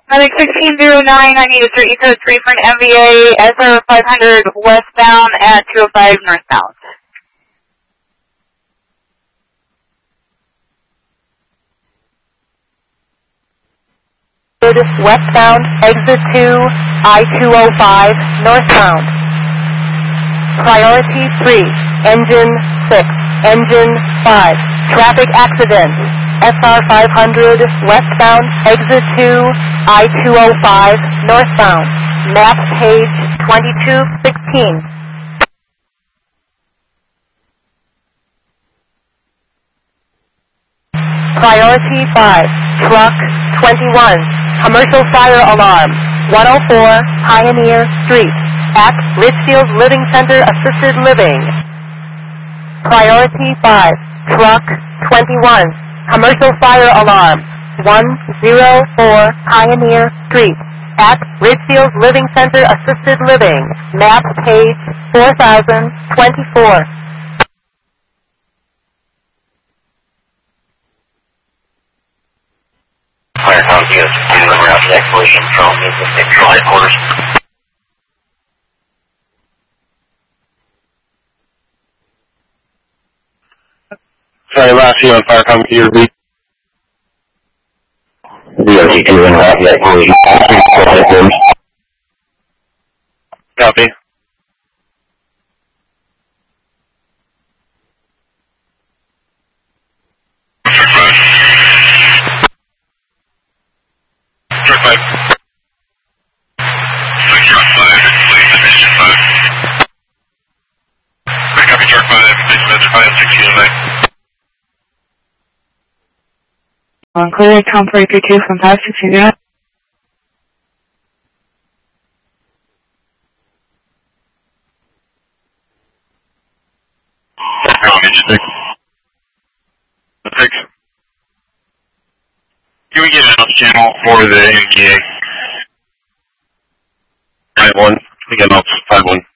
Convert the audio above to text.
Medic 1609, I need a 3 code 3 for an MVA, SR 500 westbound at 205 northbound. Westbound, exit 2, I-205, northbound. Priority 3, engine 6, engine 5, traffic accident, SR 500, westbound, exit 2, I-205, northbound. Map page 2216. Priority 5, truck 21, commercial fire alarm, 104 Pioneer Street, at Richfield Living Center Assisted Living. Priority 5, truck 21, commercial fire alarm, 104 Pioneer Street, at Richfield Living Center Assisted Living, map page 4024. Fire County is in the route declaration from the central headquarters. Sorry, last year on Fire County, your read. DRT 2 in route declaration from central headquarters. Copy. Truck 5. Truck 5, please, division 5. I copy Truck 5, please, message 5, 1609. Clear, Tom Breaker 2 from 569. Engine 6. Can we get an off channel for the MGA? 5-1. We get an off 5-1.